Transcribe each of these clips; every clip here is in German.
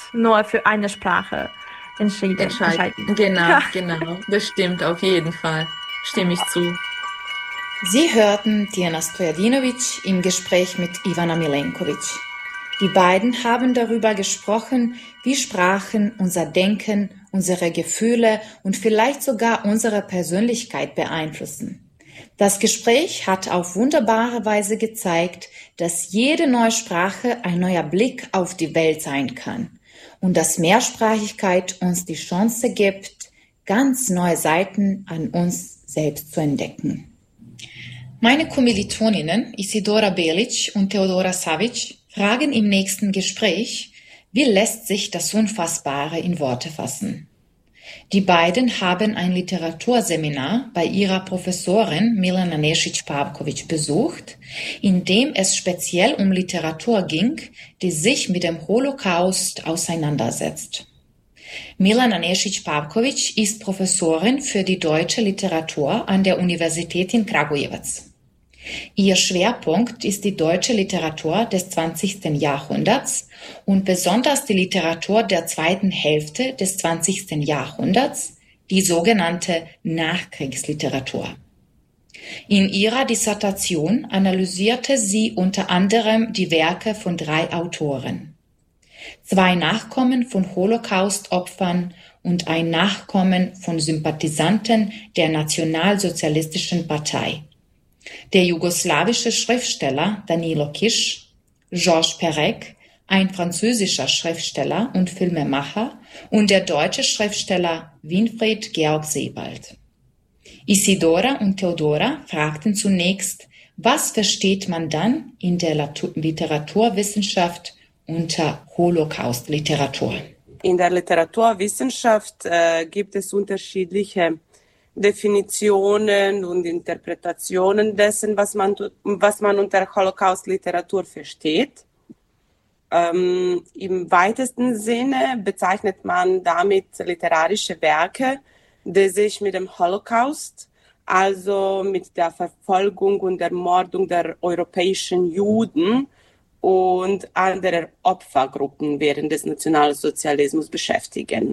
nur für eine Sprache entscheiden. Genau, Ja. genau. Das stimmt auf jeden Fall. Stimme ich zu. Sie hörten Tijana Stojadinovic im Gespräch mit Ivana Milenkovic. Die beiden haben darüber gesprochen, wie Sprachen unser Denken, unsere Gefühle und vielleicht sogar unsere Persönlichkeit beeinflussen. Das Gespräch hat auf wunderbare Weise gezeigt, dass jede neue Sprache ein neuer Blick auf die Welt sein kann und dass Mehrsprachigkeit uns die Chance gibt, ganz neue Seiten an uns selbst zu entdecken. Meine Kommilitoninnen Isidora Belic und Theodora Savic fragen im nächsten Gespräch, wie lässt sich das Unfassbare in Worte fassen? Die beiden haben ein Literaturseminar bei ihrer Professorin Milana Nesic-Pavkovic besucht, in dem es speziell um Literatur ging, die sich mit dem Holocaust auseinandersetzt. Milana Nesic-Pavkovic ist Professorin für die deutsche Literatur an der Universität in Kragujevac. Ihr Schwerpunkt ist die deutsche Literatur des 20. Jahrhunderts und besonders die Literatur der zweiten Hälfte des 20. Jahrhunderts, die sogenannte Nachkriegsliteratur. In ihrer Dissertation analysierte sie unter anderem die Werke von 3 Autoren: 2 Nachkommen von Holocaust-Opfern und ein Nachkommen von Sympathisanten der Nationalsozialistischen Partei. Der jugoslawische Schriftsteller Danilo Kiš, Georges Perec, ein französischer Schriftsteller und Filmemacher, und der deutsche Schriftsteller Winfried Georg Sebald. Isidora und Theodora fragten zunächst, was versteht man dann in der Literaturwissenschaft unter Holocaust-Literatur? In der Literaturwissenschaft gibt es unterschiedliche Definitionen und Interpretationen dessen, was man unter Holocaust-Literatur versteht. Im weitesten Sinne bezeichnet man damit literarische Werke, die sich mit dem Holocaust, also mit der Verfolgung und Ermordung der europäischen Juden und anderer Opfergruppen während des Nationalsozialismus beschäftigen.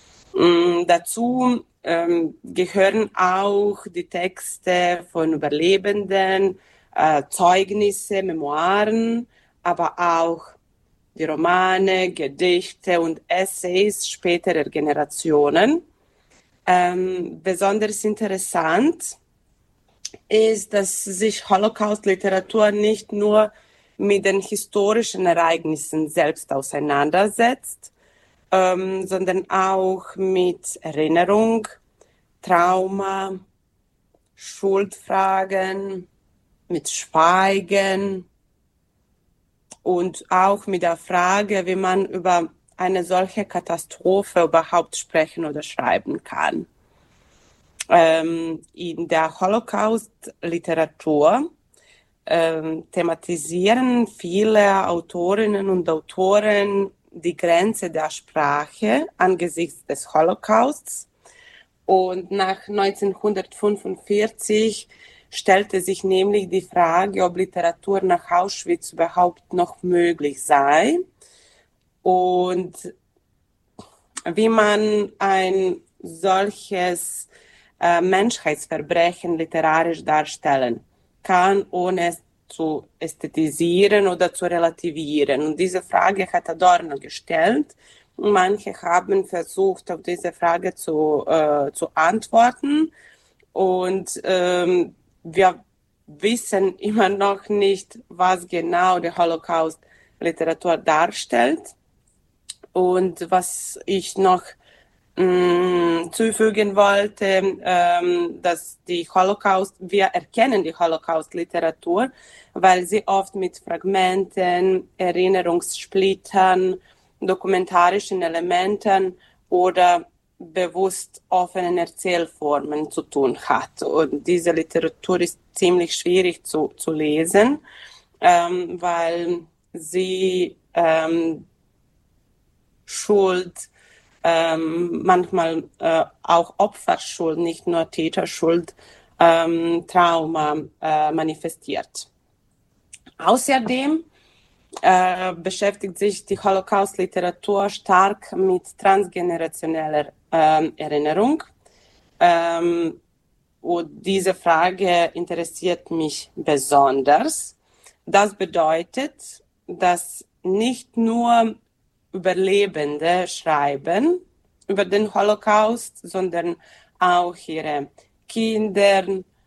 Dazu gehören auch die Texte von Überlebenden, Zeugnisse, Memoiren, aber auch die Romane, Gedichte und Essays späterer Generationen. Besonders interessant ist, dass sich Holocaust-Literatur nicht nur mit den historischen Ereignissen selbst auseinandersetzt, sondern auch mit Erinnerung, Trauma, Schuldfragen, mit Schweigen und auch mit der Frage, wie man über eine solche Katastrophe überhaupt sprechen oder schreiben kann. In der Holocaust-Literatur thematisieren viele Autorinnen und Autoren die Grenze der Sprache angesichts des Holocausts. Und nach 1945 stellte sich nämlich die Frage, ob Literatur nach Auschwitz überhaupt noch möglich sei und wie man ein solches Menschheitsverbrechen literarisch darstellen kann, ohne es zu ästhetisieren oder zu relativieren. Und diese Frage hat Adorno gestellt. Manche haben versucht, auf diese Frage zu antworten. Und wir wissen immer noch nicht, was genau die Holocaust-Literatur darstellt. Und was ich noch zufügen wollte, dass wir erkennen die Holocaust-Literatur, weil sie oft mit Fragmenten, Erinnerungssplittern, dokumentarischen Elementen oder bewusst offenen Erzählformen zu tun hat. Und diese Literatur ist ziemlich schwierig zu lesen, weil sie Schuld, manchmal auch Opferschuld, nicht nur Täterschuld, Trauma manifestiert. Außerdem beschäftigt sich die Holocaust-Literatur stark mit transgenerationeller Erinnerung. Und diese Frage interessiert mich besonders. Das bedeutet, dass nicht nur Überlebende schreiben über den Holocaust, sondern auch ihre Kinder,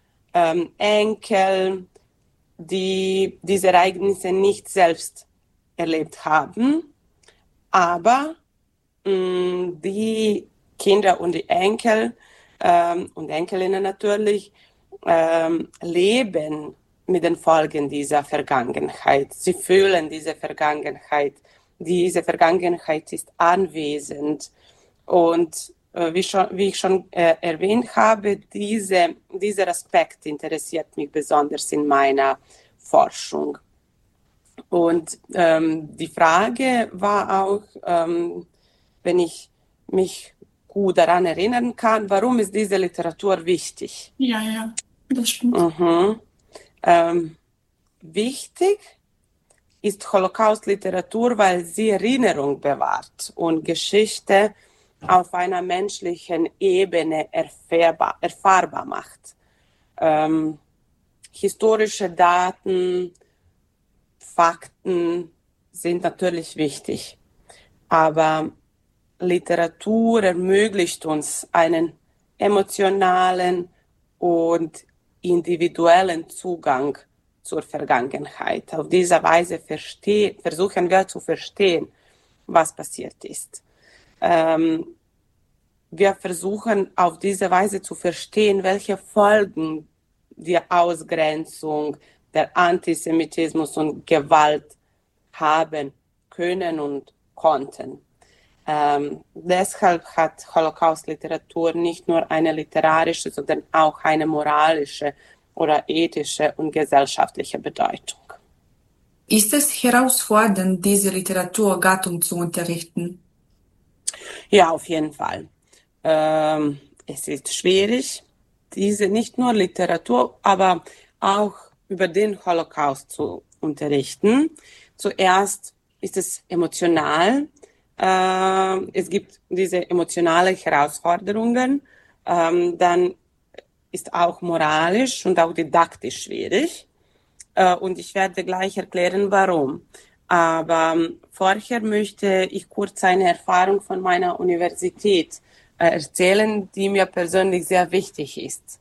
Enkel, die diese Ereignisse nicht selbst erlebt haben, aber die Kinder und die Enkel und Enkelinnen natürlich leben mit den Folgen dieser Vergangenheit. Sie fühlen diese Vergangenheit. Diese Vergangenheit ist anwesend. Und wie ich schon erwähnt habe, dieser Aspekt interessiert mich besonders in meiner Forschung. Und die Frage war auch, wenn ich mich gut daran erinnern kann, warum ist diese Literatur wichtig? Ja, das stimmt. Wichtig ist Holocaust-Literatur, weil sie Erinnerung bewahrt und Geschichte auf einer menschlichen Ebene erfahrbar macht. Historische Daten, Fakten sind natürlich wichtig, aber Literatur ermöglicht uns einen emotionalen und individuellen Zugang zur Vergangenheit. Auf diese Weise versuchen wir zu verstehen, was passiert ist. Wir versuchen auf diese Weise zu verstehen, welche Folgen die Ausgrenzung, der Antisemitismus und Gewalt haben können und konnten. Deshalb hat Holocaust-Literatur nicht nur eine literarische, sondern auch eine moralische oder ethische und gesellschaftliche Bedeutung. Ist es herausfordernd, diese Literaturgattung zu unterrichten? Ja, auf jeden Fall. Es ist schwierig, diese nicht nur Literatur, aber auch über den Holocaust zu unterrichten. Zuerst ist es emotional. Es gibt diese emotionalen Herausforderungen. Dann ist auch moralisch und auch didaktisch schwierig. Und ich werde gleich erklären, warum. Aber vorher möchte ich kurz eine Erfahrung von meiner Universität erzählen, die mir persönlich sehr wichtig ist.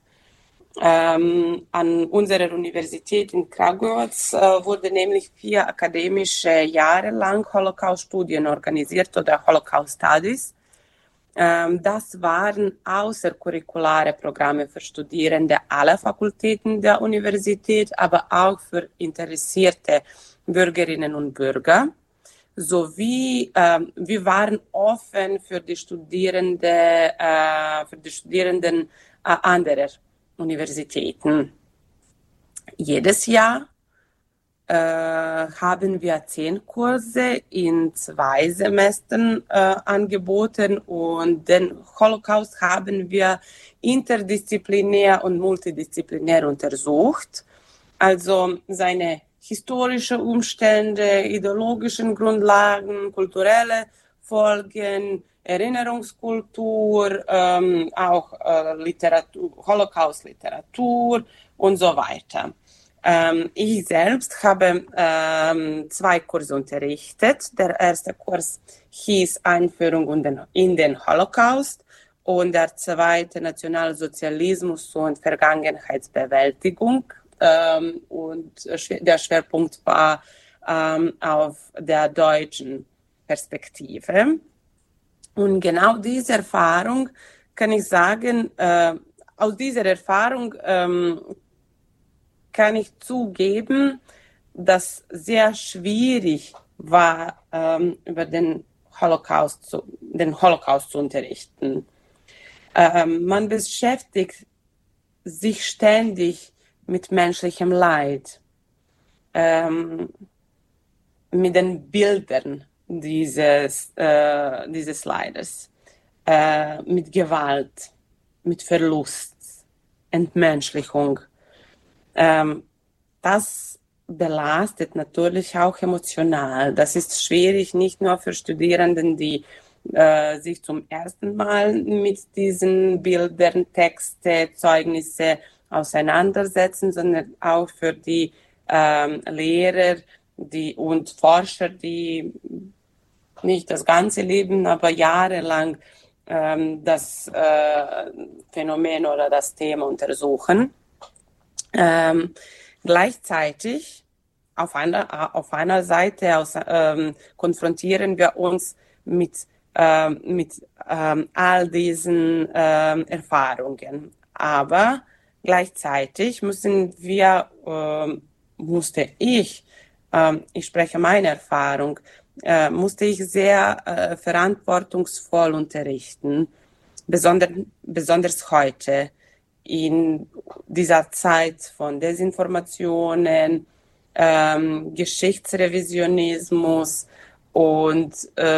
An unserer Universität in Kragujevac wurde nämlich 4 akademische Jahre lang Holocaust-Studien organisiert oder Holocaust-Studies. Das waren außercurriculare Programme für Studierende aller Fakultäten der Universität, aber auch für interessierte Bürgerinnen und Bürger. Sowie wir waren offen für die Studierenden anderer Universitäten. Jedes Jahr haben wir 10 Kurse in 2 Semestern angeboten und den Holocaust haben wir interdisziplinär und multidisziplinär untersucht. Also seine historischen Umstände, ideologischen Grundlagen, kulturelle Folgen, Erinnerungskultur, auch Holocaust-Literatur und so weiter. Ich selbst habe 2 Kurse unterrichtet. Der erste Kurs hieß Einführung in den Holocaust und der zweite Nationalsozialismus und Vergangenheitsbewältigung. Und der Schwerpunkt war auf der deutschen Perspektive. Und genau diese Erfahrung kann ich sagen, aus dieser Erfahrung kann ich zugeben, dass sehr schwierig war, über den Holocaust zu unterrichten. Man beschäftigt sich ständig mit menschlichem Leid, mit den Bildern dieses Leides, mit Gewalt, mit Verlust, Entmenschlichung. Das belastet natürlich auch emotional. Das ist schwierig, nicht nur für Studierenden, die sich zum ersten Mal mit diesen Bildern, Texte, Zeugnisse auseinandersetzen, sondern auch für die Lehrer und Forscher, die nicht das ganze Leben, aber jahrelang das Phänomen oder das Thema untersuchen. Gleichzeitig auf einer Seite konfrontieren wir uns mit all diesen Erfahrungen. Aber gleichzeitig musste ich spreche meine Erfahrung, musste ich sehr verantwortungsvoll unterrichten, besonders heute in dieser Zeit von Desinformationen, Geschichtsrevisionismus und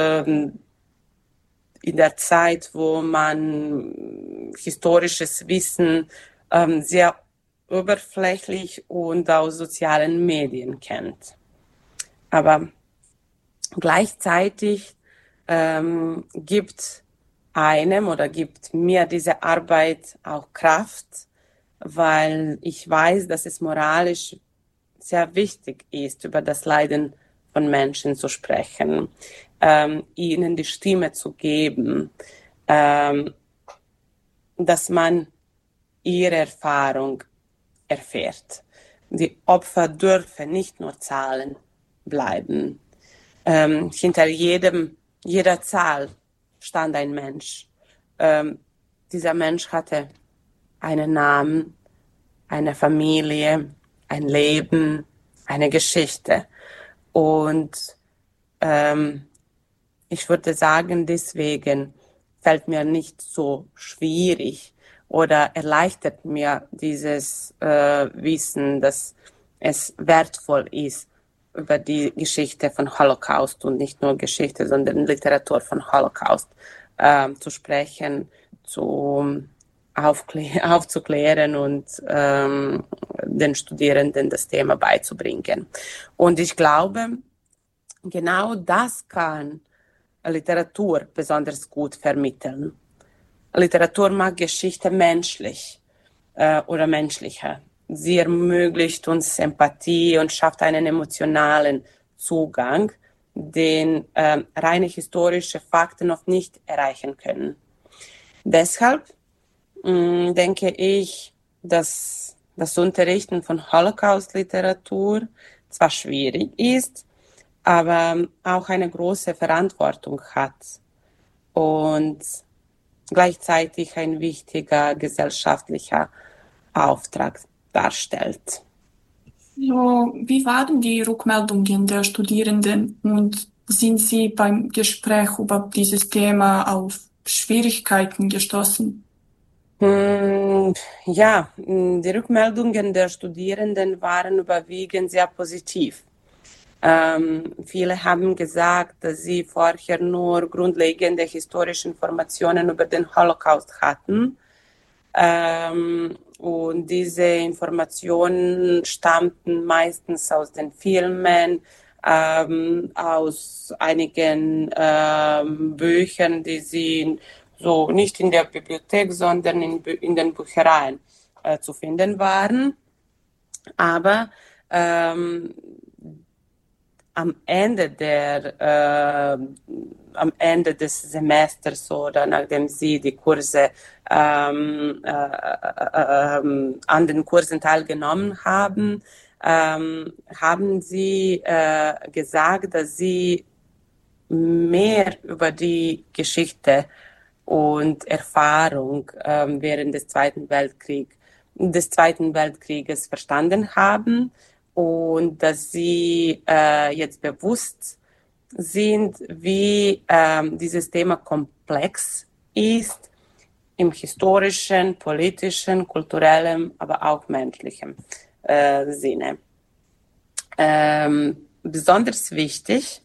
in der Zeit, wo man historisches Wissen sehr oberflächlich und aus sozialen Medien kennt. Aber gleichzeitig gibt mir diese Arbeit auch Kraft, weil ich weiß, dass es moralisch sehr wichtig ist, über das Leiden von Menschen zu sprechen, ihnen die Stimme zu geben, dass man ihre Erfahrung erfährt. Die Opfer dürfen nicht nur Zahlen bleiben. Hinter jeder Zahl stand ein Mensch. Dieser Mensch hatte einen Namen, eine Familie, ein Leben, eine Geschichte. Und ich würde sagen, deswegen fällt mir nicht so schwierig oder erleichtert mir dieses Wissen, dass es wertvoll ist, über die Geschichte von Holocaust und nicht nur Geschichte, sondern Literatur von Holocaust zu sprechen, aufzuklären und den Studierenden das Thema beizubringen. Und ich glaube, genau das kann Literatur besonders gut vermitteln. Literatur macht Geschichte menschlich oder menschlicher. Sie ermöglicht uns Empathie und schafft einen emotionalen Zugang, den reine historische Fakten oft nicht erreichen können. Deshalb denke ich, dass das Unterrichten von Holocaust-Literatur zwar schwierig ist, aber auch eine große Verantwortung hat und gleichzeitig ein wichtiger gesellschaftlicher Auftrag darstellt. So, wie waren die Rückmeldungen der Studierenden und sind Sie beim Gespräch über dieses Thema auf Schwierigkeiten gestoßen? Ja, die Rückmeldungen der Studierenden waren überwiegend sehr positiv. Viele haben gesagt, dass sie vorher nur grundlegende historische Informationen über den Holocaust hatten. Und diese Informationen stammten meistens aus den Filmen, aus einigen Büchern, die sie so nicht in der Bibliothek, sondern in den Büchereien zu finden waren. Aber am Ende des Semesters oder nachdem sie die Kurse an den Kursen teilgenommen haben, haben sie gesagt, dass sie mehr über die Geschichte und Erfahrung während des Zweiten Weltkrieges verstanden haben und dass sie jetzt bewusst sind, wie dieses Thema komplex ist im historischen, politischen, kulturellen, aber auch menschlichen Sinne. Besonders wichtig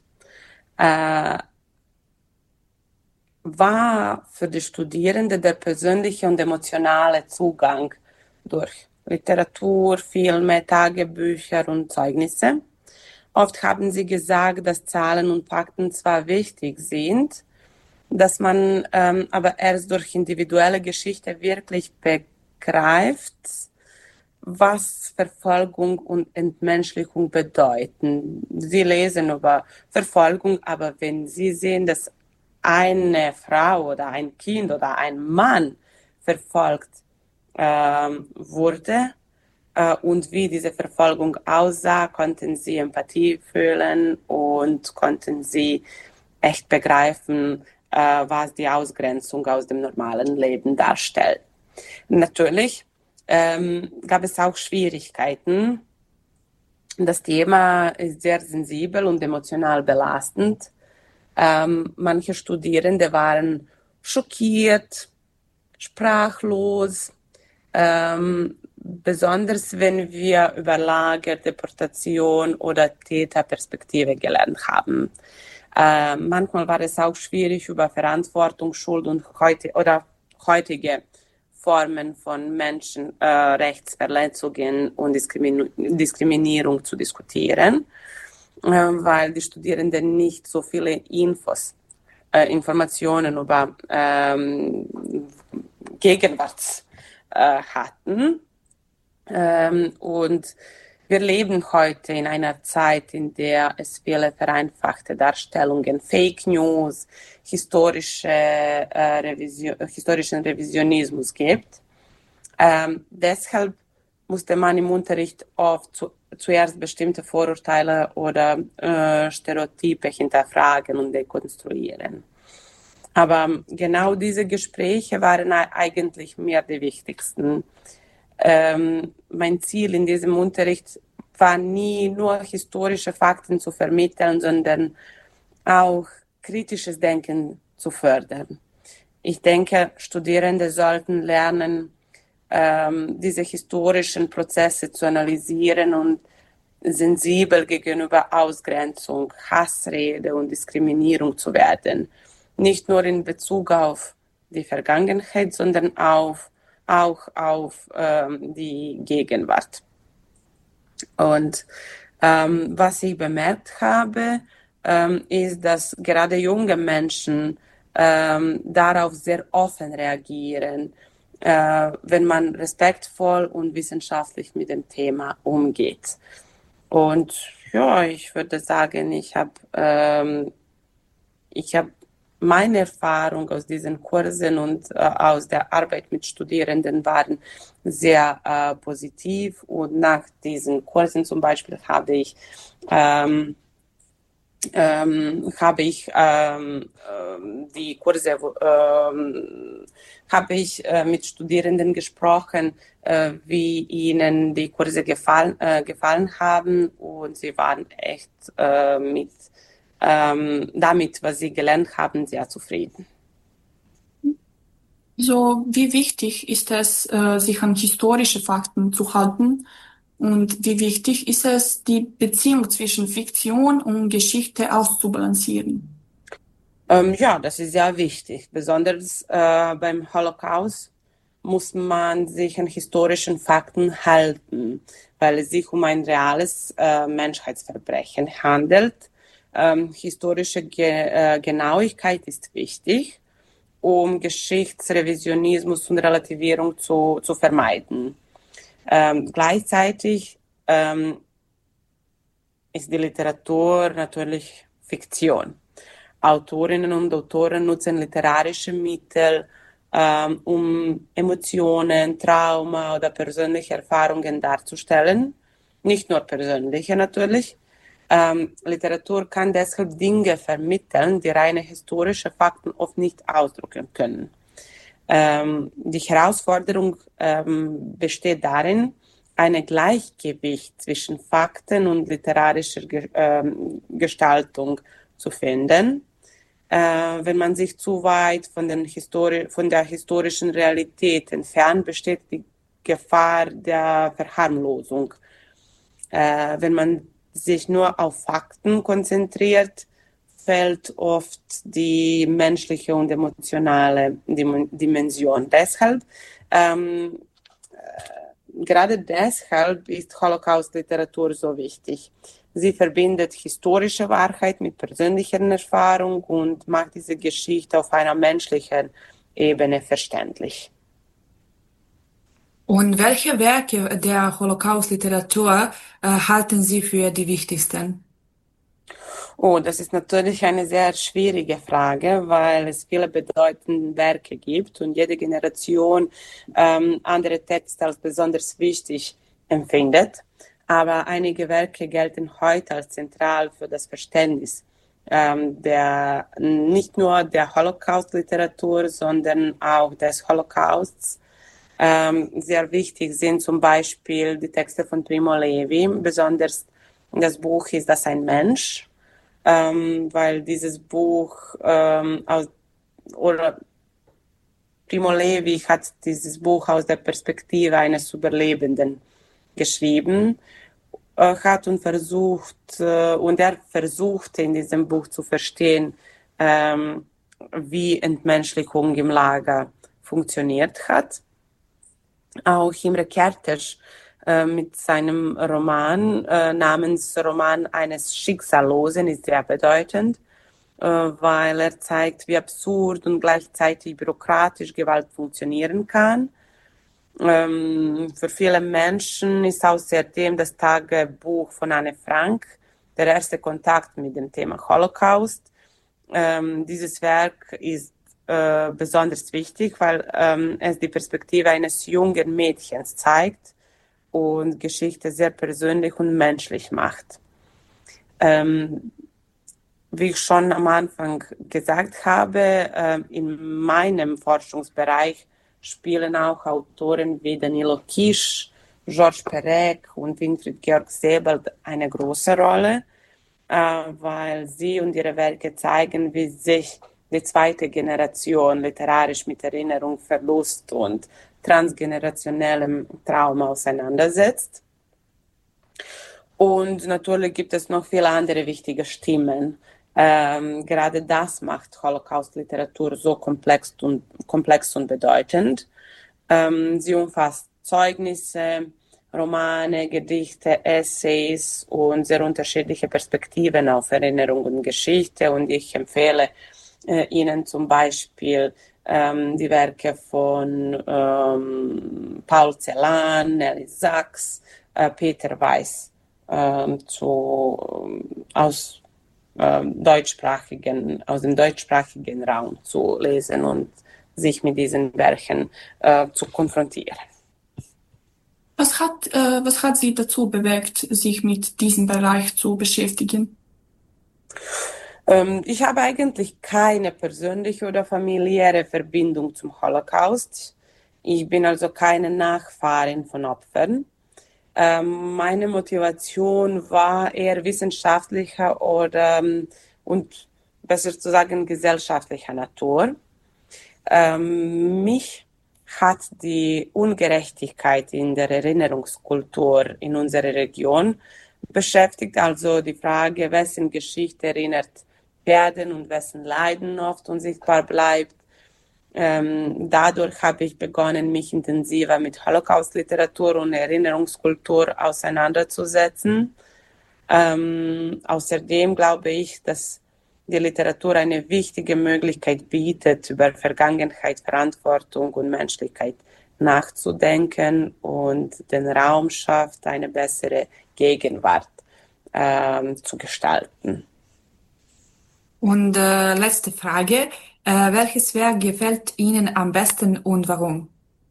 war für die Studierenden der persönliche und emotionale Zugang durch Literatur, Filme, Tagebücher und Zeugnisse. Oft haben sie gesagt, dass Zahlen und Fakten zwar wichtig sind, dass man aber erst durch individuelle Geschichte wirklich begreift, was Verfolgung und Entmenschlichung bedeuten. Sie lesen über Verfolgung, aber wenn Sie sehen, dass eine Frau oder ein Kind oder ein Mann verfolgt wurde und wie diese Verfolgung aussah, konnten Sie Empathie fühlen und konnten Sie echt begreifen, was die Ausgrenzung aus dem normalen Leben darstellt. Natürlich gab es auch Schwierigkeiten. Das Thema ist sehr sensibel und emotional belastend. Manche Studierende waren schockiert, sprachlos, besonders wenn wir über Lager, Deportation oder Täterperspektive gelernt haben. Manchmal war es auch schwierig, über Verantwortung, Schuld und heutige Formen von Menschenrechtsverletzungen und Diskriminierung zu diskutieren, weil die Studierenden nicht so viele Informationen über Gegenwart hatten. Und wir leben heute in einer Zeit, in der es viele vereinfachte Darstellungen, Fake News, historischen Revisionismus gibt. Deshalb musste man im Unterricht oft zuerst bestimmte Vorurteile oder Stereotype hinterfragen und dekonstruieren. Aber genau diese Gespräche waren eigentlich mir die wichtigsten. Mein Ziel in diesem Unterricht war nie nur historische Fakten zu vermitteln, sondern auch kritisches Denken zu fördern. Ich denke, Studierende sollten lernen, diese historischen Prozesse zu analysieren und sensibel gegenüber Ausgrenzung, Hassrede und Diskriminierung zu werden. Nicht nur in Bezug auf die Vergangenheit, sondern auch auf die Gegenwart. Und was ich bemerkt habe, ist, dass gerade junge Menschen darauf sehr offen reagieren, wenn man respektvoll und wissenschaftlich mit dem Thema umgeht. Und ja, ich würde sagen, ich habe meine Erfahrung aus diesen Kursen und aus der Arbeit mit Studierenden waren sehr positiv. Und nach diesen Kursen zum Beispiel habe ich die Kurse habe ich mit Studierenden gesprochen, wie ihnen die Kurse gefallen haben, und sie waren echt damit, was sie gelernt haben, sehr zufrieden. So, wie wichtig ist es, sich an historische Fakten zu halten? Und wie wichtig ist es, die Beziehung zwischen Fiktion und Geschichte auszubalancieren? Ja, das ist sehr wichtig. Besonders beim Holocaust muss man sich an historischen Fakten halten, weil es sich um ein reales Menschheitsverbrechen handelt. Historische Genauigkeit ist wichtig, um Geschichtsrevisionismus und Relativierung zu vermeiden. Gleichzeitig ist die Literatur natürlich Fiktion. Autorinnen und Autoren nutzen literarische Mittel, um Emotionen, Trauma oder persönliche Erfahrungen darzustellen. Nicht nur persönliche natürlich. Literatur kann deshalb Dinge vermitteln, die reine historische Fakten oft nicht ausdrücken können. Die Herausforderung besteht darin, ein Gleichgewicht zwischen Fakten und literarischer Gestaltung zu finden. Wenn man sich zu weit von der historischen Realität entfernt, besteht die Gefahr der Verharmlosung. Wenn man sich nur auf Fakten konzentriert, fällt oft die menschliche und emotionale Dimension. Deshalb gerade deshalb ist Holocaust-Literatur so wichtig. Sie verbindet historische Wahrheit mit persönlicher Erfahrung und macht diese Geschichte auf einer menschlichen Ebene verständlich. Und welche Werke der Holocaust-Literatur halten Sie für die wichtigsten? Oh, das ist natürlich eine sehr schwierige Frage, weil es viele bedeutende Werke gibt und jede Generation andere Texte als besonders wichtig empfindet. Aber einige Werke gelten heute als zentral für das Verständnis nicht nur der Holocaust-Literatur, sondern auch des Holocausts. Sehr wichtig sind zum Beispiel die Texte von Primo Levi, besonders das Buch Ist das ein Mensch? Weil dieses Buch Primo Levi hat dieses Buch aus der Perspektive eines Überlebenden geschrieben hat und er versuchte in diesem Buch zu verstehen, wie Entmenschlichung im Lager funktioniert hat. Auch Imre Kertész mit seinem Roman namens Roman eines Schicksallosen ist sehr bedeutend, weil er zeigt, wie absurd und gleichzeitig bürokratisch Gewalt funktionieren kann. Für viele Menschen ist außerdem das Tagebuch von Anne Frank der erste Kontakt mit dem Thema Holocaust. Dieses Werk ist besonders wichtig, weil es die Perspektive eines jungen Mädchens zeigt und Geschichte sehr persönlich und menschlich macht. Wie ich schon am Anfang gesagt habe, in meinem Forschungsbereich spielen auch Autoren wie Danilo Kish, Georges Perec und Winfried Georg Sebald eine große Rolle, weil sie und ihre Werke zeigen, wie sich die zweite Generation literarisch mit Erinnerung, Verlust und transgenerationellem Trauma auseinandersetzt. Und natürlich gibt es noch viele andere wichtige Stimmen. Gerade das macht Holocaust-Literatur so komplex und bedeutend. Sie umfasst Zeugnisse, Romane, Gedichte, Essays und sehr unterschiedliche Perspektiven auf Erinnerung und Geschichte. Und ich empfehle Ihnen zum Beispiel die Werke von Paul Celan, Nelly Sachs, Peter Weiss aus dem deutschsprachigen Raum zu lesen und sich mit diesen Werken zu konfrontieren. Was hat Sie dazu bewegt, sich mit diesem Bereich zu beschäftigen? Ich habe eigentlich keine persönliche oder familiäre Verbindung zum Holocaust. Ich bin also keine Nachfahrin von Opfern. Meine Motivation war eher wissenschaftlicher und besser zu sagen gesellschaftlicher Natur. Mich hat die Ungerechtigkeit in der Erinnerungskultur in unserer Region beschäftigt, also die Frage, wessen Geschichte erinnert werden und wessen Leiden oft unsichtbar bleibt. Dadurch habe ich begonnen, mich intensiver mit Holocaust-Literatur und Erinnerungskultur auseinanderzusetzen. Außerdem glaube ich, dass die Literatur eine wichtige Möglichkeit bietet, über Vergangenheit, Verantwortung und Menschlichkeit nachzudenken und den Raum schafft, eine bessere Gegenwart zu gestalten. Und letzte Frage. Welches Werk gefällt Ihnen am besten und warum?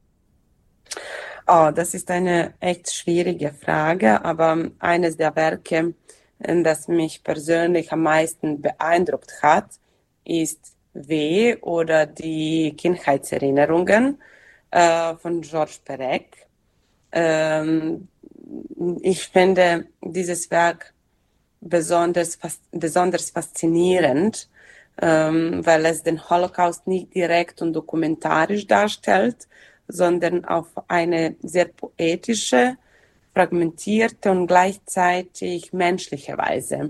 Oh, das ist eine echt schwierige Frage, aber eines der Werke, das mich persönlich am meisten beeindruckt hat, ist W. oder die Kindheitserinnerungen von Georges Perec. Ich finde dieses Werk besonders faszinierend, weil es den Holocaust nicht direkt und dokumentarisch darstellt, sondern auf eine sehr poetische, fragmentierte und gleichzeitig menschliche Weise.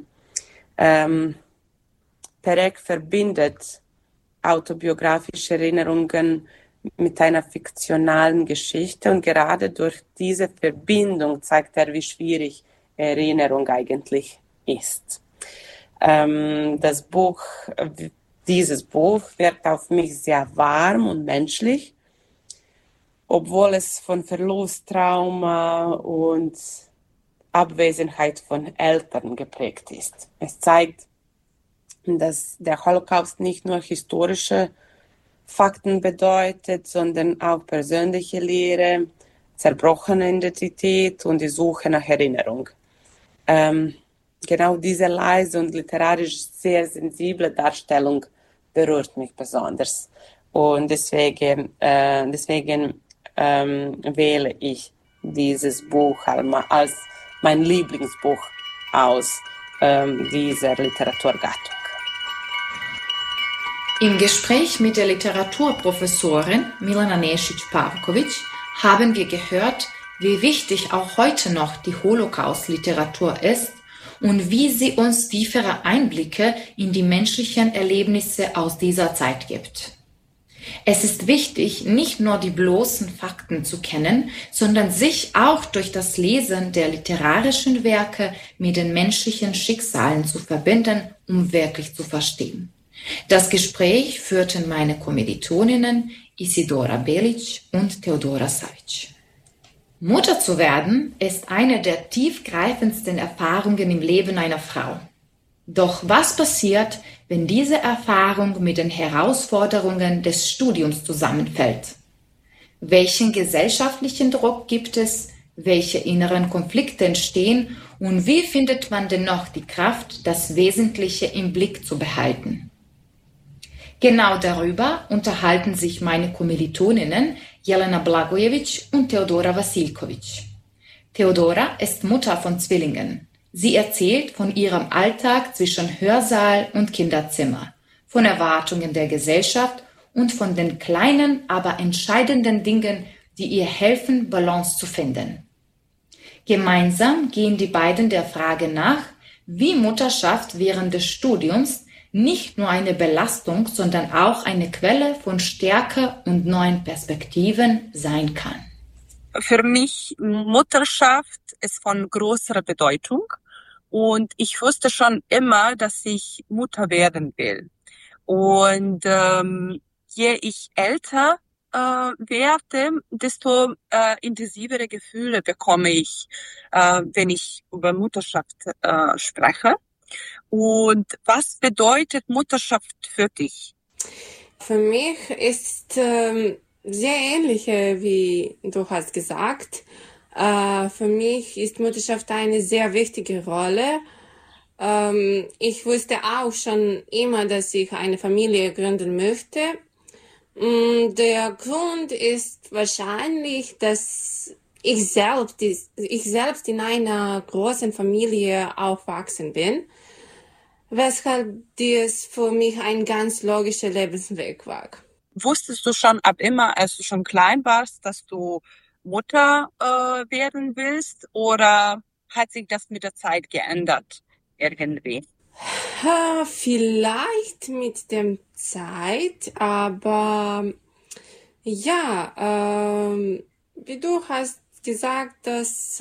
Perec verbindet autobiografische Erinnerungen mit einer fiktionalen Geschichte und gerade durch diese Verbindung zeigt er, wie schwierig Erinnerung eigentlich ist. Dieses Buch wirkt auf mich sehr warm und menschlich, obwohl es von Verlust, Trauma und Abwesenheit von Eltern geprägt ist. Es zeigt, dass der Holocaust nicht nur historische Fakten bedeutet, sondern auch persönliche Lehre, zerbrochene Identität und die Suche nach Erinnerung. Genau diese leise und literarisch sehr sensible Darstellung berührt mich besonders. Und deswegen wähle ich dieses Buch als mein Lieblingsbuch aus dieser Literaturgattung. Im Gespräch mit der Literaturprofessorin Milena Nešić-Pavković haben wir gehört, wie wichtig auch heute noch die Holocaust-Literatur ist und wie sie uns tiefere Einblicke in die menschlichen Erlebnisse aus dieser Zeit gibt. Es ist wichtig, nicht nur die bloßen Fakten zu kennen, sondern sich auch durch das Lesen der literarischen Werke mit den menschlichen Schicksalen zu verbinden, um wirklich zu verstehen. Das Gespräch führten meine Kommilitoninnen Isidora Belic und Teodora Savic. Mutter zu werden ist eine der tiefgreifendsten Erfahrungen im Leben einer Frau. Doch was passiert, wenn diese Erfahrung mit den Herausforderungen des Studiums zusammenfällt? Welchen gesellschaftlichen Druck gibt es? Welche inneren Konflikte entstehen? Und wie findet man dennoch die Kraft, das Wesentliche im Blick zu behalten? Genau darüber unterhalten sich meine Kommilitoninnen Jelena Blagojevic und Teodora Vasilkovic. Teodora ist Mutter von Zwillingen. Sie erzählt von ihrem Alltag zwischen Hörsaal und Kinderzimmer, von Erwartungen der Gesellschaft und von den kleinen, aber entscheidenden Dingen, die ihr helfen, Balance zu finden. Gemeinsam gehen die beiden der Frage nach, wie Mutterschaft während des Studiums nicht nur eine Belastung, sondern auch eine Quelle von Stärke und neuen Perspektiven sein kann. Für mich Mutterschaft ist von großer Bedeutung und ich wusste schon immer, dass ich Mutter werden will. Und je ich älter werde, desto intensivere Gefühle bekomme ich, wenn ich über Mutterschaft spreche. Und was bedeutet Mutterschaft für dich? Für mich ist sehr ähnlich, wie du hast gesagt. Für mich ist Mutterschaft eine sehr wichtige Rolle. Ich wusste auch schon immer, dass ich eine Familie gründen möchte. Der Grund ist wahrscheinlich, dass ich selbst in einer großen Familie aufgewachsen bin, weshalb dies für mich ein ganz logischer Lebensweg war. Wusstest du schon ab immer, als du schon klein warst, dass du Mutter werden willst, oder hat sich das mit der Zeit geändert irgendwie? Vielleicht mit der Zeit, aber ja, wie du hast gesagt, dass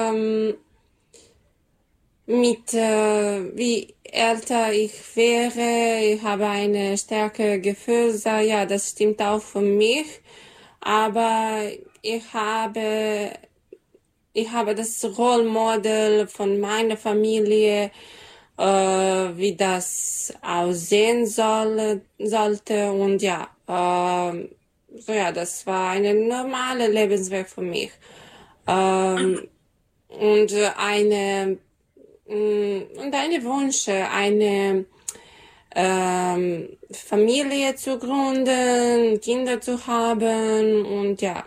wie älter ich wäre, ich habe eine stärkere Gefühl, ja, das stimmt auch für mich, aber ich habe das Rollmodell von meiner Familie, wie das aussehen sollte, und ja, das war eine normale Lebensweg für mich. Und eine Wunsch, eine Familie zu gründen, Kinder zu haben, und ja.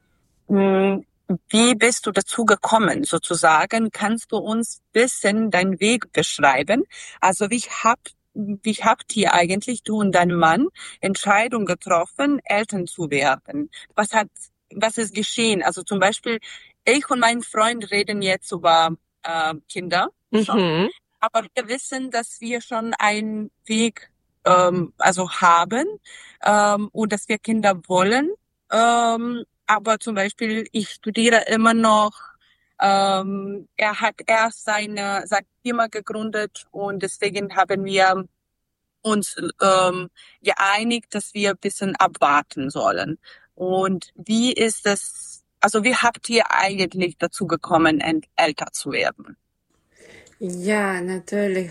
Wie bist du dazu gekommen, sozusagen? Kannst du uns ein bisschen deinen Weg beschreiben? Also wie habt ihr eigentlich, du und dein Mann, Entscheidung getroffen, Eltern zu werden? Was ist geschehen? Also zum Beispiel, ich und mein Freund reden jetzt über Kinder schon, aber wir wissen, dass wir schon einen Weg also haben, und dass wir Kinder wollen. Aber zum Beispiel, ich studiere immer noch. Er hat erst seine Firma gegründet und deswegen haben wir uns geeinigt, dass wir ein bisschen abwarten sollen. Und wie ist es, also wie habt ihr eigentlich dazu gekommen, älter zu werden? Ja, natürlich.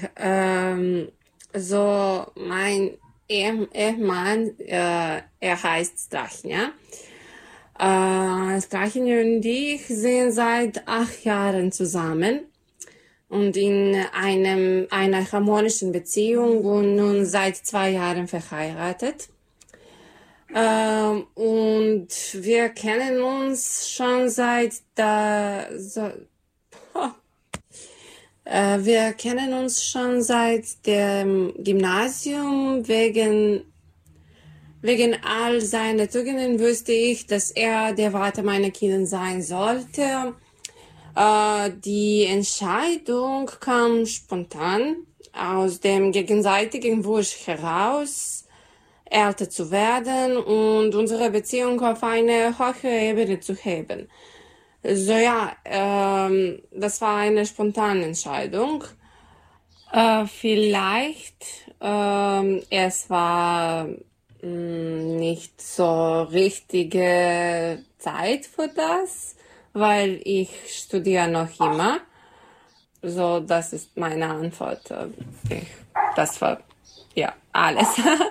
So mein Ehemann, er heißt Strachnia. Strachnia und ich sind seit 8 Jahren zusammen und in einer harmonischen Beziehung und nun seit 2 Jahren verheiratet. Und wir kennen uns schon wir kennen uns schon seit dem Gymnasium. Wegen all seiner Tugenden wusste ich, dass er der Vater meiner Kinder sein sollte. Die Entscheidung kam spontan aus dem gegenseitigen Wunsch heraus, älter zu werden und unsere Beziehung auf eine höhere Ebene zu heben. So ja, das war eine spontane Entscheidung. Vielleicht, es war nicht so richtige Zeit für das, weil ich studiere noch immer. So, das ist meine Antwort. Das war ja alles.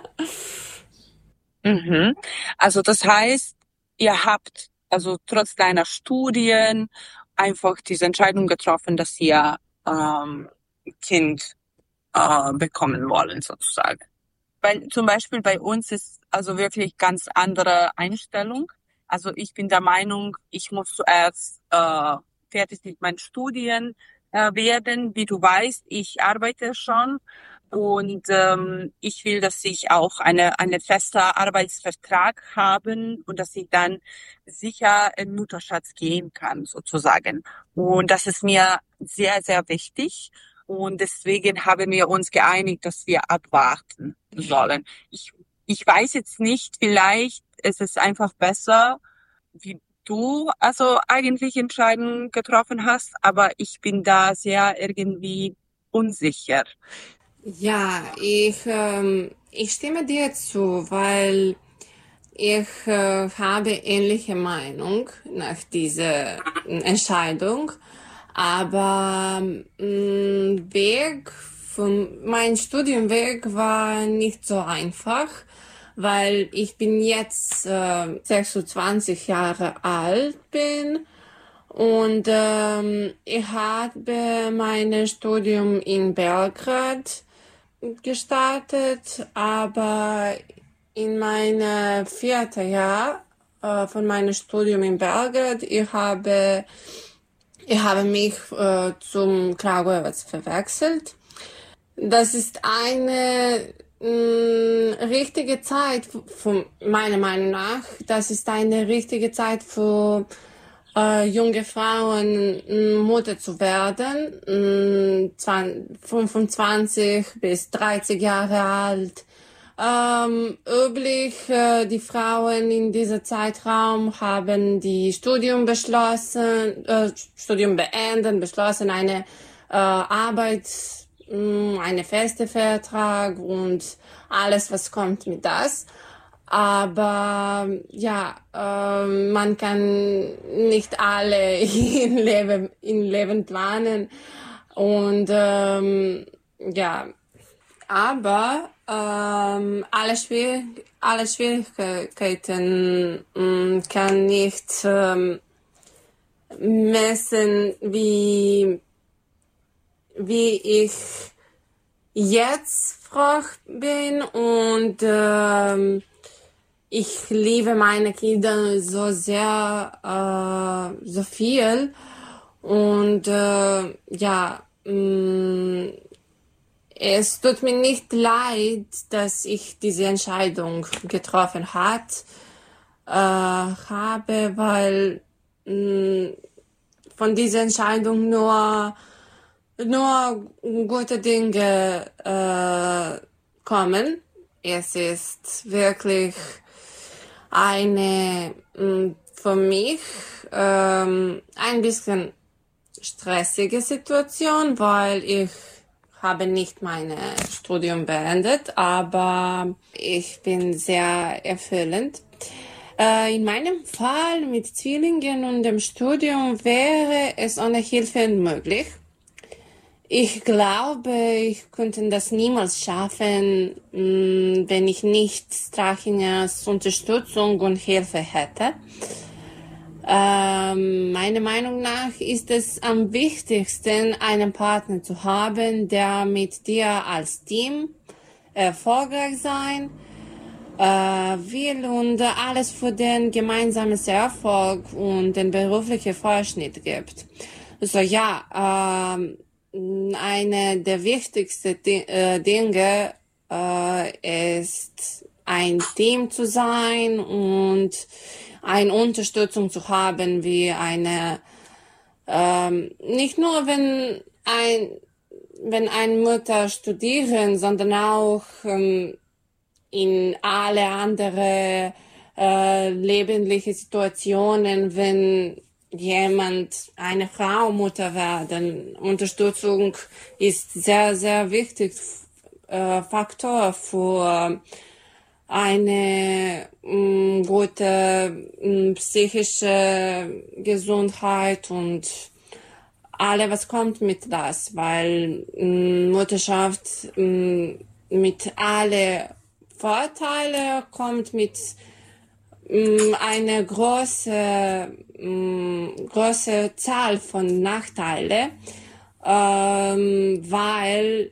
Also das heißt, ihr habt also trotz deiner Studien einfach diese Entscheidung getroffen, dass ihr Kind bekommen wollen sozusagen. Weil zum Beispiel bei uns ist also wirklich ganz andere Einstellung. Also ich bin der Meinung, ich muss zuerst fertig mit meinen Studien werden. Wie du weißt, ich arbeite schon. Und ich will, dass ich auch eine feste Arbeitsvertrag haben und dass ich dann sicher in Mutterschutz gehen kann, sozusagen. Und das ist mir sehr, sehr wichtig. Und deswegen haben wir uns geeinigt, dass wir abwarten sollen. Ich weiß jetzt nicht, vielleicht ist es einfach besser, wie du also eigentlich Entscheidungen getroffen hast, aber ich bin da sehr irgendwie unsicher. Ja, ich stimme dir zu, weil ich habe ähnliche Meinung nach dieser Entscheidung, aber mein Studienweg war nicht so einfach, weil ich bin jetzt 26 Jahre alt bin. Und ich habe mein Studium in Belgrad gestartet, aber in meinem 4. Jahr von meinem Studium in Belgrad, ich habe mich zum Kragujevac verwechselt. Das ist eine richtige Zeit, meiner Meinung nach, das ist eine richtige Zeit für junge Frauen Mutter zu werden, 25 bis 30 Jahre alt. Üblich, die Frauen in diesem Zeitraum haben die Studium beenden, beschlossen, eine Arbeit, eine feste Vertrag und alles, was kommt mit das. Aber ja, man kann nicht alle in Leben planen und ja, aber alle Schwierigkeiten kann nicht messen, wie ich jetzt froh bin und ich liebe meine Kinder so sehr, so viel und ja, es tut mir nicht leid, dass ich diese Entscheidung getroffen habe, weil von dieser Entscheidung nur gute Dinge kommen. es ist wirklich eine für mich ein bisschen stressige Situation, weil ich habe nicht mein Studium beendet, aber ich bin sehr erfüllend. In meinem Fall mit Zwillingen und dem Studium wäre es ohne Hilfe unmöglich. Ich glaube, ich könnte das niemals schaffen, wenn ich nicht Strachinjas Unterstützung und Hilfe hätte. Meiner Meinung nach ist es am wichtigsten, einen Partner zu haben, der mit dir als Team erfolgreich sein will und alles für den gemeinsamen Erfolg und den beruflichen Fortschritt gibt. Also ja, eine der wichtigsten Dinge ist, ein Team zu sein und eine Unterstützung zu haben, wie eine, nicht nur wenn eine Mutter studieren, sondern auch in alle andere lebensliche Situationen, wenn jemand, eine Frau Mutter werden. Unterstützung ist sehr, sehr wichtig Faktor für eine gute psychische Gesundheit und alle, was kommt mit das, weil Mutterschaft mit alle Vorteile kommt mit eine große Zahl von Nachteile, weil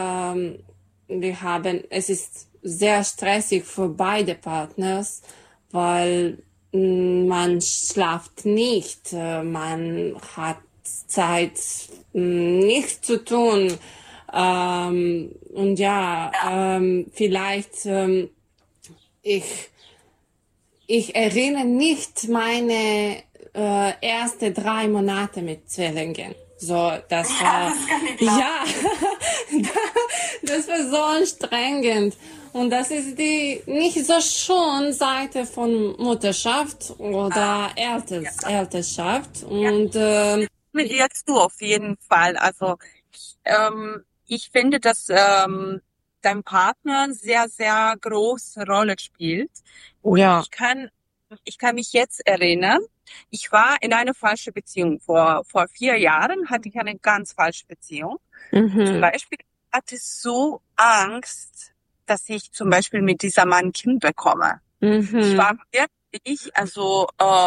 es ist sehr stressig für beide Partners, weil man schlaft nicht, man hat Zeit, nichts zu tun. Und ja, vielleicht, ich erinnere nicht meine erste 3 Monate mit Zwillingen. So, das war, ja, das war so anstrengend. Und das ist die nicht so schöne Seite von Mutterschaft oder Elternschaft. Und mit dir zu auf jeden Fall. Also ich finde, dass dein Partner sehr, sehr große Rolle spielt. Oh ja. Ich kann mich jetzt erinnern, ich war in einer falschen Beziehung. Vor 4 Jahren hatte ich eine ganz falsche Beziehung. Zum Beispiel hatte ich so Angst, dass ich zum Beispiel mit dieser Mann ein Kind bekomme. Ich war wirklich, also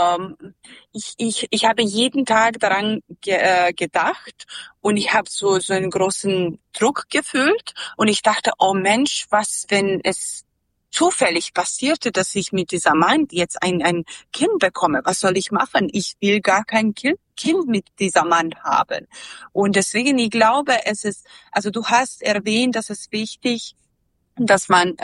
ich habe jeden Tag daran gedacht und ich habe so einen großen Druck gefühlt und ich dachte, oh Mensch, was, wenn es zufällig passierte, dass ich mit dieser Mann jetzt ein Kind bekomme? Was soll ich machen? Ich will gar kein Kind mit dieser Mann haben. Und deswegen, ich glaube, also du hast erwähnt, dass es wichtig, dass man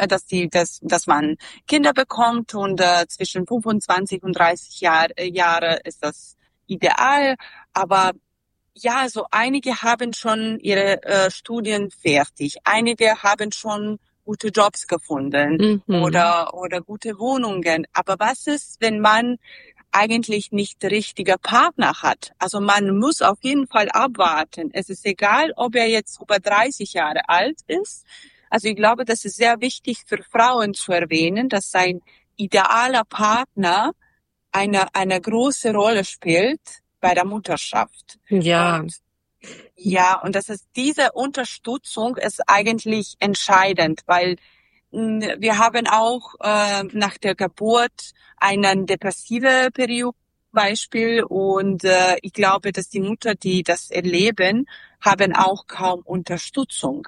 Kinder bekommt und zwischen 25 und 30 Jahre ist das ideal. Aber ja, so einige haben schon ihre Studien fertig. Einige haben schon gute Jobs gefunden oder gute Wohnungen. Aber was ist, wenn man eigentlich nicht der richtige Partner hat? Also man muss auf jeden Fall abwarten. Es ist egal, ob er jetzt über 30 Jahre alt ist. Also ich glaube, das ist sehr wichtig für Frauen zu erwähnen, dass sein idealer Partner eine große Rolle spielt bei der Mutterschaft. Ja. Und das ist, diese Unterstützung ist eigentlich entscheidend, weil wir haben auch nach der Geburt eine depressive Periode Beispiel und ich glaube, dass die Mutter, die das erleben, haben auch kaum Unterstützung.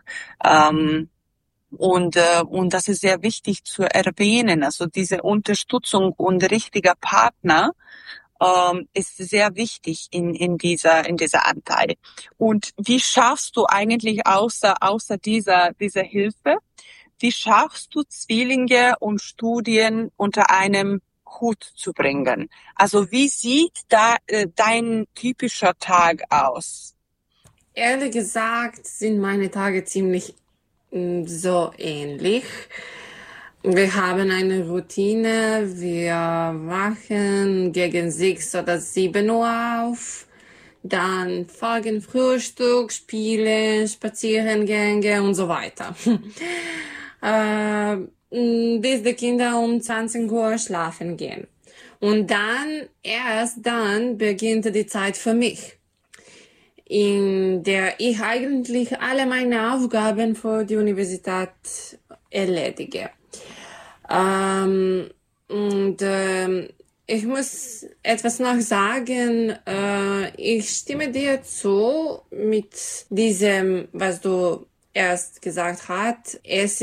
Und das ist sehr wichtig zu erwähnen. Also diese Unterstützung und richtiger Partner ist sehr wichtig in dieser Anteil. Und wie schaffst du eigentlich außer dieser Hilfe, wie schaffst du Zwillinge und Studien unter einem Hut zu bringen? Also wie sieht da dein typischer Tag aus? Ehrlich gesagt sind meine Tage ziemlich so ähnlich. Wir haben eine Routine. Wir wachen gegen 6 oder 7 Uhr auf. Dann folgen Frühstück, Spiele, Spaziergänge und so weiter. Bis die Kinder um 20 Uhr schlafen gehen. Und erst dann beginnt die Zeit für mich, in der ich eigentlich alle meine Aufgaben für die Universität erledige. Ich muss etwas noch sagen. Ich stimme dir zu mit diesem, was du erst gesagt hast. Es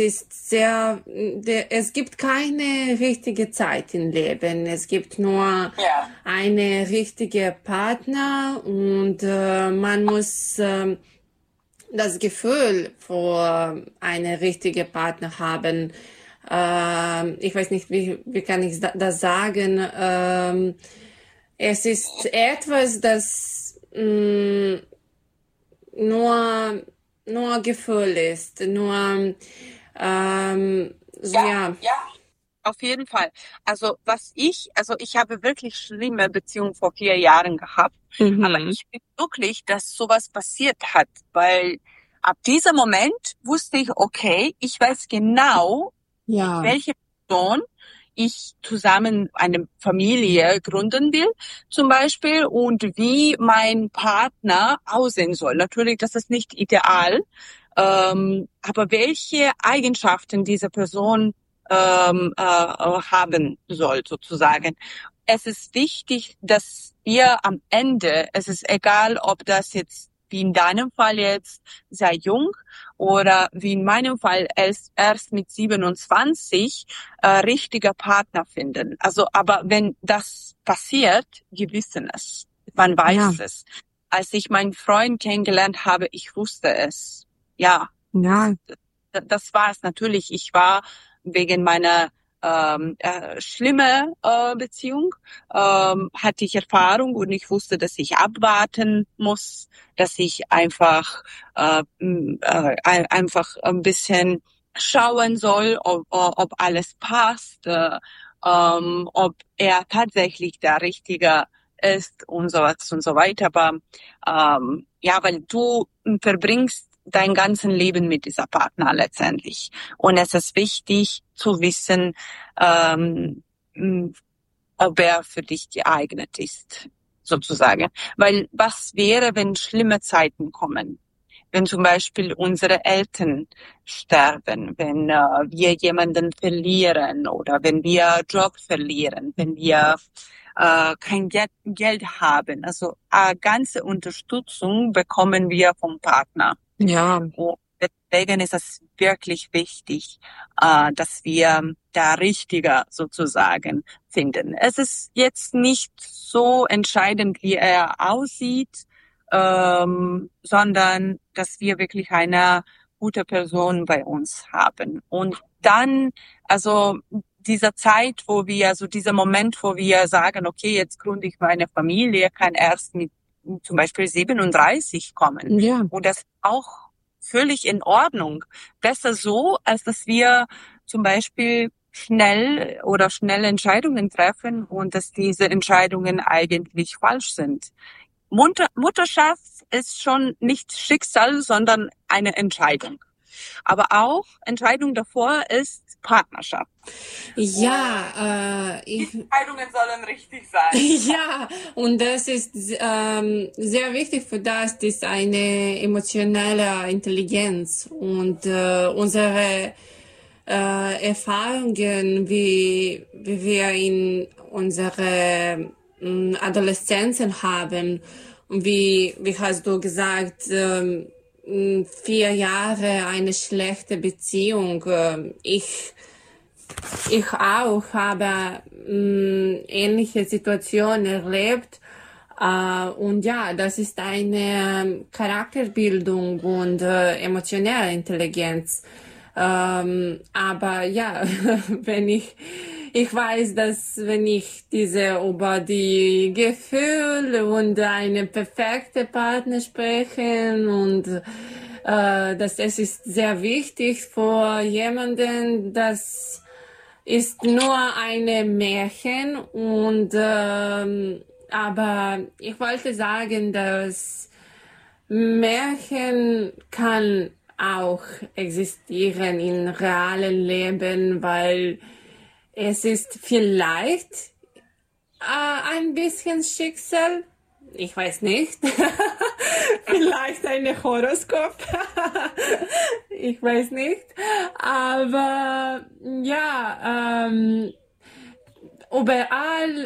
gibt keine richtige Zeit im Leben. Es gibt nur eine richtige Partner und man muss das Gefühl für eine richtige Partner haben. Ich weiß nicht, wie kann ich das sagen? Es ist etwas, das nur Gefühl ist, ja. Auf jeden Fall. Also ich habe wirklich schlimme Beziehungen vor 4 Jahren gehabt, aber ich bin glücklich, dass sowas passiert hat, weil ab diesem Moment wusste ich, okay, ich weiß genau, welche Person ich zusammen eine Familie gründen will, zum Beispiel, und wie mein Partner aussehen soll. Natürlich, das ist nicht ideal, aber welche Eigenschaften diese Person haben soll, sozusagen. Es ist wichtig, dass wir am Ende, es ist egal, ob das jetzt wie in deinem Fall jetzt sehr jung oder wie in meinem Fall erst mit 27 richtiger Partner finden. Also, aber wenn das passiert, wir wissen es. Man weiß es. Als ich meinen Freund kennengelernt habe, ich wusste es. Ja. Das war es natürlich. Ich war wegen meiner schlimme Beziehung, hatte ich Erfahrung und ich wusste, dass ich abwarten muss, dass ich einfach ein bisschen schauen soll, ob alles passt, ob er tatsächlich der Richtige ist und so weiter. Aber weil du verbringst dein ganzes Leben mit dieser Partner letztendlich. Und es ist wichtig zu wissen, ob er für dich geeignet ist, sozusagen. Weil was wäre, wenn schlimme Zeiten kommen? Wenn zum Beispiel unsere Eltern sterben, wenn wir jemanden verlieren oder wenn wir Job verlieren, wenn wir kein Geld haben. Also ganze Unterstützung bekommen wir vom Partner. Ja. Und deswegen ist es wirklich wichtig, dass wir der Richtige sozusagen finden. Es ist jetzt nicht so entscheidend, wie er aussieht, sondern dass wir wirklich eine gute Person bei uns haben. Und dann, also dieser Zeit, dieser Moment, wo wir sagen, okay, jetzt gründe ich meine Familie, kann erst mit zum Beispiel 37 kommen. Ja. Und das ist auch völlig in Ordnung. Besser so, als dass wir zum Beispiel schnell Entscheidungen treffen und dass diese Entscheidungen eigentlich falsch sind. Mutterschaft ist schon nicht Schicksal, sondern eine Entscheidung. Aber auch Entscheidung davor ist Partnerschaft. Ja, die Entscheidungen sollen richtig sein. Ja, und das ist sehr wichtig für das ist eine emotionale Intelligenz und unsere Erfahrungen, wie wir in unserer Adoleszenzen haben und wie hast du gesagt, 4 Jahre eine schlechte Beziehung. Ich auch habe ähnliche Situationen erlebt. Und ja, das ist eine Charakterbildung und emotionelle Intelligenz. Aber ja, wenn ich weiß, dass wenn ich über die Gefühle und eine perfekte Partner sprechen und es ist sehr wichtig für jemanden, dass ist nur ein Märchen und aber ich wollte sagen, dass Märchen kann auch existieren in realen Leben, weil es ist vielleicht ein bisschen Schicksal. Ich weiß nicht. Vielleicht ein Horoskop. Ich weiß nicht. Aber ja, überall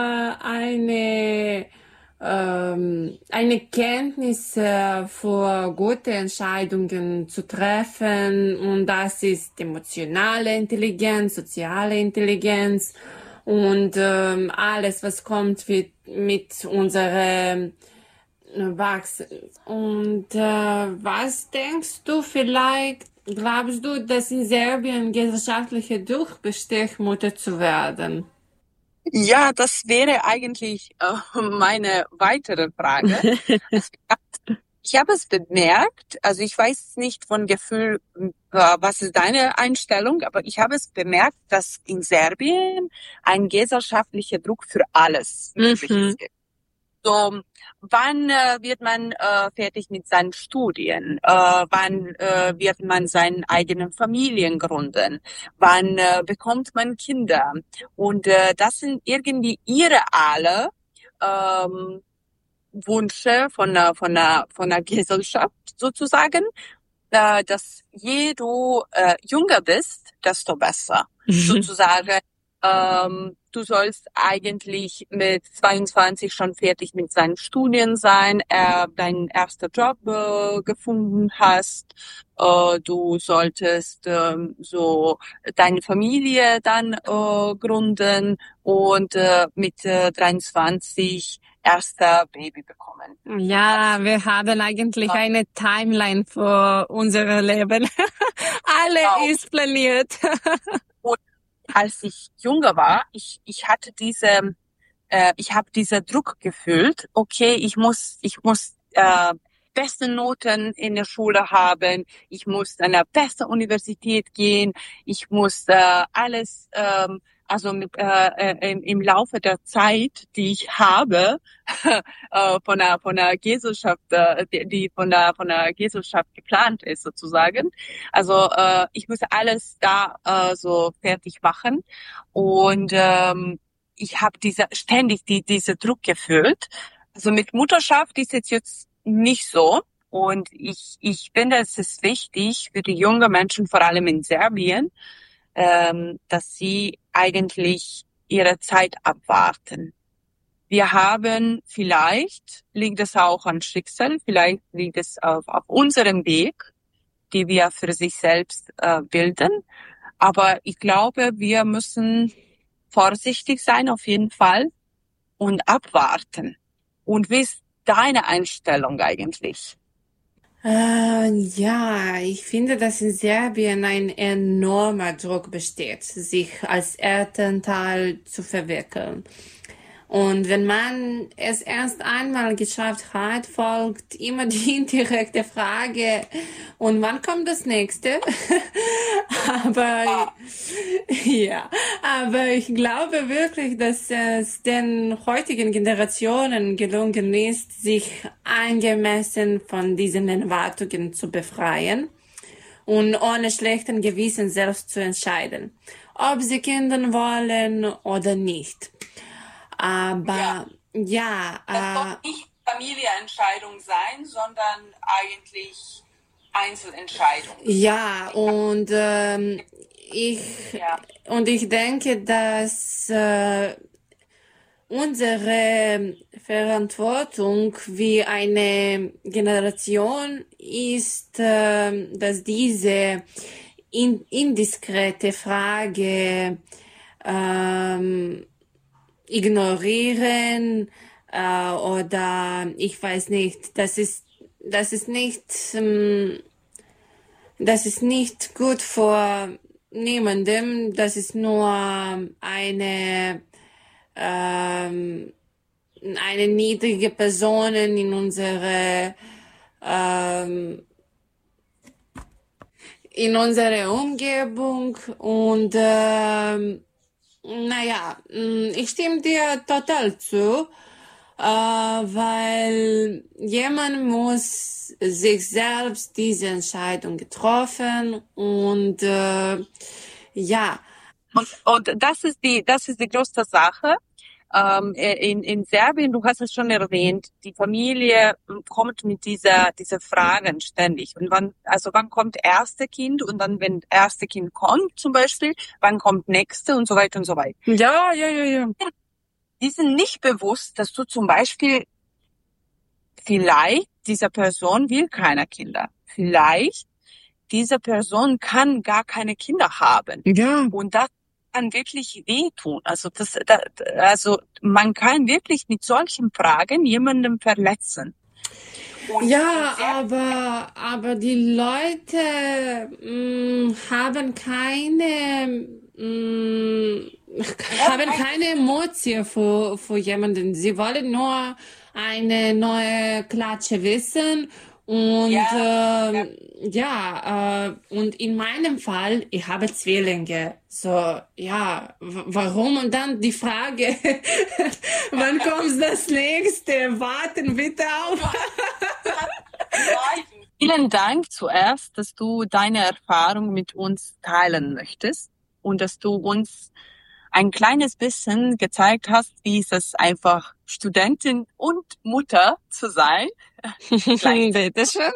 eine Kenntnis für gute Entscheidungen zu treffen. Und das ist emotionale Intelligenz, soziale Intelligenz und alles, was kommt mit unserem Wachsen. Und was denkst du vielleicht, glaubst du, dass in Serbien gesellschaftlicher Druck besteht, Mutter zu werden? Ja, das wäre eigentlich meine weitere Frage. Ich habe es bemerkt, also ich weiß nicht von Gefühl, was ist deine Einstellung, aber ich habe es bemerkt, dass in Serbien ein gesellschaftlicher Druck für alles möglich ist. So, wann wird man fertig mit seinen Studien? Wann wird man seine eigenen Familien gründen? Wann bekommt man Kinder? Und das sind irgendwie ihre alle Wünsche von der Gesellschaft sozusagen, dass je du jünger bist, desto besser. Sozusagen, du sollst eigentlich mit 22 schon fertig mit seinen Studien sein, deinen ersten Job gefunden hast, du solltest so deine Familie dann gründen und mit 23 erster Baby bekommen. Ja, wir haben eigentlich eine Timeline für unser Leben. Alle ist planiert. Und als ich jünger war, ich hatte ich habe diesen Druck gefühlt. Okay, ich muss beste Noten in der Schule haben. Ich muss an der beste Universität gehen. Ich muss alles also im Laufe der Zeit, die ich habe, von der Gesellschaft, die von der Gesellschaft geplant ist sozusagen. Also ich muss alles da so fertig machen und ich habe ständig diese Druck gefühlt. Also mit Mutterschaft ist es jetzt nicht so. Und ich finde, es ist wichtig für die jungen Menschen, vor allem in Serbien, dass sie eigentlich ihre Zeit abwarten. Wir haben, vielleicht liegt es auch an Schicksal, vielleicht liegt es auf unserem Weg, die wir für sich selbst bilden. Aber ich glaube, wir müssen vorsichtig sein auf jeden Fall und abwarten. Und wie ist deine Einstellung eigentlich? Ja, ich finde, dass in Serbien ein enormer Druck besteht, sich als Elternteil zu verwirklichen. Und wenn man es erst einmal geschafft hat, folgt immer die indirekte Frage, und wann kommt das nächste? aber ich glaube wirklich, dass es den heutigen Generationen gelungen ist, sich angemessen von diesen Erwartungen zu befreien und ohne schlechten Gewissen selbst zu entscheiden, ob sie Kinder wollen oder nicht. Aber ja, das soll nicht Familienentscheidung sein, sondern eigentlich Einzelentscheidung. Ja, und ich denke, dass unsere Verantwortung wie eine Generation ist, dass diese indiskrete Frage ignorieren oder ich weiß nicht, das ist nicht gut für niemandem, das ist nur eine niedrige Person in unsere in unserer Umgebung und ich stimme dir total zu, weil jemand muss sich selbst diese Entscheidung getroffen und Und das ist die größte Sache. In Serbien, du hast es schon erwähnt, die Familie kommt mit dieser Fragen ständig. Und wann kommt erste Kind? Und dann, wenn erste Kind kommt, zum Beispiel, wann kommt nächste und so weiter und so weiter. Ja. Die sind nicht bewusst, dass du zum Beispiel vielleicht dieser Person will keine Kinder. Vielleicht diese Person kann gar keine Kinder haben. Ja. Und das kann wirklich wehtun. Also man kann wirklich mit solchen Fragen jemanden verletzen. Und aber die Leute haben keine Emotion für jemanden. Sie wollen nur eine neue Klatsche wissen. Und und in meinem Fall, ich habe Zwillinge. So, warum? Und dann die Frage, wann kommt das nächste? Warten bitte auf. Vielen Dank zuerst, dass du deine Erfahrung mit uns teilen möchtest und dass du uns ein kleines bisschen gezeigt hast, wie es ist, einfach Studentin und Mutter zu sein. Bitteschön.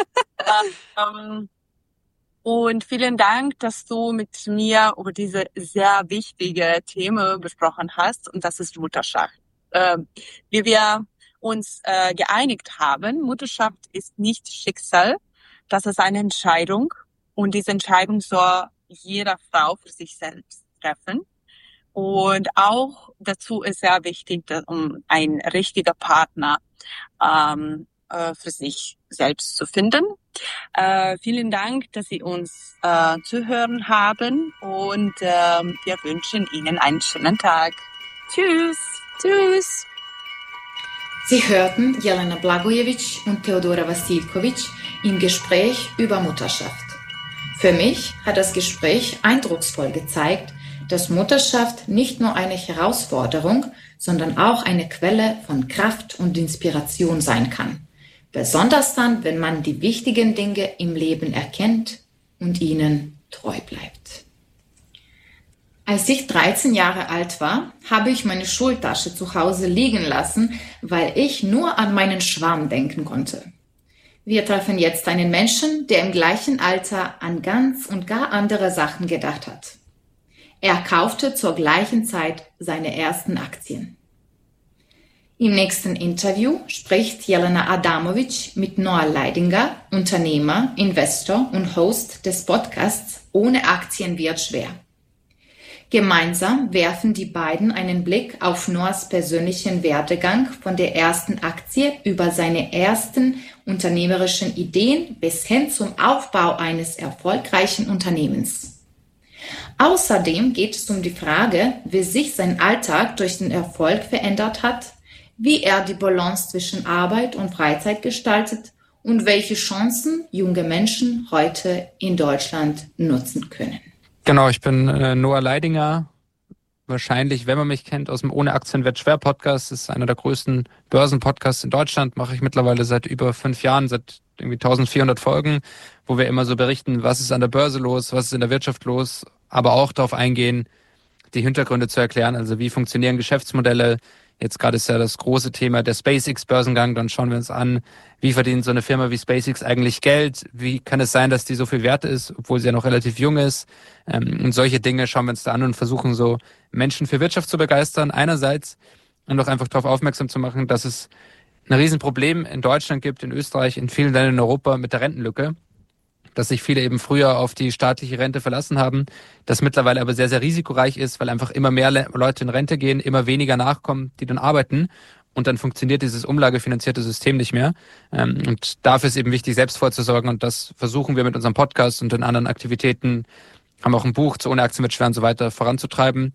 Und vielen Dank, dass du mit mir über diese sehr wichtige Themen gesprochen hast, und das ist Mutterschaft. Wie wir uns geeinigt haben, Mutterschaft ist nicht Schicksal, das ist eine Entscheidung, und diese Entscheidung soll jede Frau für sich selbst treffen. Und auch dazu ist sehr wichtig, um ein richtiger Partner für sich selbst zu finden. Vielen Dank, dass Sie uns zuhören haben, und wir wünschen Ihnen einen schönen Tag. Tschüss. Tschüss. Sie hörten Jelena Blagojevic und Teodora Vasilkovic im Gespräch über Mutterschaft. Für mich hat das Gespräch eindrucksvoll gezeigt, dass Mutterschaft nicht nur eine Herausforderung, sondern auch eine Quelle von Kraft und Inspiration sein kann. Besonders dann, wenn man die wichtigen Dinge im Leben erkennt und ihnen treu bleibt. Als ich 13 Jahre alt war, habe ich meine Schultasche zu Hause liegen lassen, weil ich nur an meinen Schwarm denken konnte. Wir treffen jetzt einen Menschen, der im gleichen Alter an ganz und gar andere Sachen gedacht hat. Er kaufte zur gleichen Zeit seine ersten Aktien. Im nächsten Interview spricht Jelena Adamovic mit Noah Leidinger, Unternehmer, Investor und Host des Podcasts Ohne Aktien wird schwer. Gemeinsam werfen die beiden einen Blick auf Noahs persönlichen Werdegang von der ersten Aktie über seine ersten unternehmerischen Ideen bis hin zum Aufbau eines erfolgreichen Unternehmens. Außerdem geht es um die Frage, wie sich sein Alltag durch den Erfolg verändert hat, wie er die Balance zwischen Arbeit und Freizeit gestaltet und welche Chancen junge Menschen heute in Deutschland nutzen können. Genau, ich bin Noah Leidinger. Wahrscheinlich, wenn man mich kennt, aus dem Ohne Aktien wird schwer Podcast. Das ist einer der größten Börsenpodcasts in Deutschland. Mache ich mittlerweile seit über 5 Jahren, seit irgendwie 1400 Folgen, wo wir immer so berichten, was ist an der Börse los, was ist in der Wirtschaft los, aber auch darauf eingehen, die Hintergründe zu erklären. Also wie funktionieren Geschäftsmodelle. Jetzt gerade ist ja das große Thema der SpaceX-Börsengang. Dann schauen wir uns an, wie verdient so eine Firma wie SpaceX eigentlich Geld? Wie kann es sein, dass die so viel wert ist, obwohl sie ja noch relativ jung ist? Und solche Dinge schauen wir uns da an und versuchen so Menschen für Wirtschaft zu begeistern einerseits und auch einfach darauf aufmerksam zu machen, dass es ein Riesenproblem in Deutschland gibt, in Österreich, in vielen Ländern in Europa mit der Rentenlücke, dass sich viele eben früher auf die staatliche Rente verlassen haben, das mittlerweile aber sehr, sehr risikoreich ist, weil einfach immer mehr Leute in Rente gehen, immer weniger nachkommen, die dann arbeiten, und dann funktioniert dieses umlagefinanzierte System nicht mehr. Und dafür ist eben wichtig, selbst vorzusorgen, und das versuchen wir mit unserem Podcast und den anderen Aktivitäten, haben auch ein Buch zu Ohne Aktien wird schwer und so weiter voranzutreiben.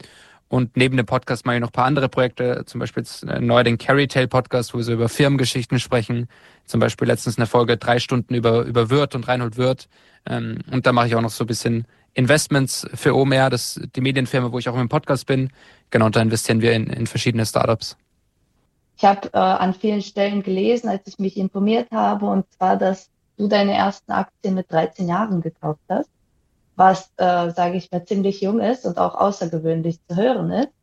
Und neben dem Podcast mache ich noch ein paar andere Projekte, zum Beispiel jetzt neu den Carry Tale Podcast, wo wir so über Firmengeschichten sprechen. Zum Beispiel letztens eine Folge 3 Stunden über Wirth und Reinhold Wirth. Und da mache ich auch noch so ein bisschen Investments für OMR, das die Medienfirma, wo ich auch im Podcast bin. Genau, und da investieren wir in verschiedene Startups. Ich habe an vielen Stellen gelesen, als ich mich informiert habe, und zwar, dass du deine ersten Aktien mit 13 Jahren gekauft hast, was, sage ich mal, ziemlich jung ist und auch außergewöhnlich zu hören ist.